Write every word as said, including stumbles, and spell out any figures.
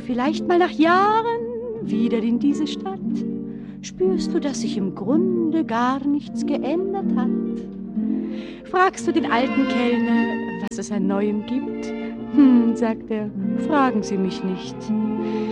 Vielleicht mal nach Jahren wieder in diese Stadt. Spürst du, dass sich im Grunde gar nichts geändert hat? Fragst du den alten Kellner, was es an Neuem gibt? Hm, sagt er, fragen Sie mich nicht.